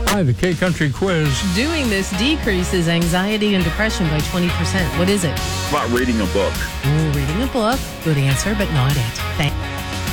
Hi, the K-Country Quiz. Doing this decreases anxiety and depression by 20%. What is it? About reading a book. Ooh, reading a book. Good answer, but not it.